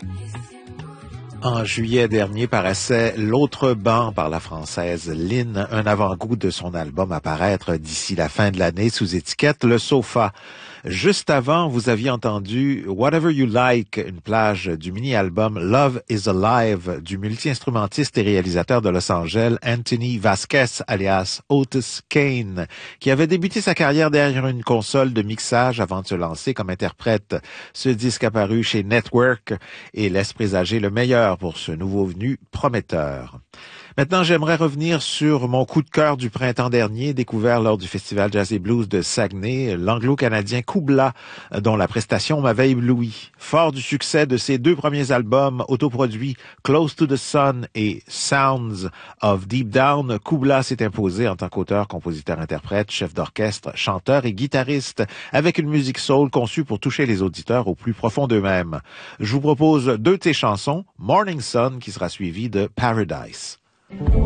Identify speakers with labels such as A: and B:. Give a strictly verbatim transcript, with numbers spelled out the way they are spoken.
A: En juillet dernier paraissait L'autre banc par la Française Lynn, un avant-goût de son album à paraître d'ici la fin de l'année sous étiquette Le Sofa. Juste avant, vous aviez entendu Whatever You Like, une plage du mini-album Love is Alive du multi-instrumentiste et réalisateur de Los Angeles Anthony Vasquez, alias Otis Kane, qui avait débuté sa carrière derrière une console de mixage avant de se lancer comme interprète. Ce disque apparu chez Network et laisse présager le meilleur pour ce nouveau venu prometteur. Maintenant, j'aimerais revenir sur mon coup de cœur du printemps dernier, découvert lors du Festival Jazz et Blues de Saguenay, l'anglo-canadien Kubla, dont la prestation m'avait ébloui. Fort du succès de ses deux premiers albums autoproduits, Close to the Sun et Sounds of Deep Down, Kubla s'est imposé en tant qu'auteur, compositeur, interprète, chef d'orchestre, chanteur et guitariste, avec une musique soul conçue pour toucher les auditeurs au plus profond d'eux-mêmes. Je vous propose deux de ses chansons, Morning Sun, qui sera suivi de Paradise.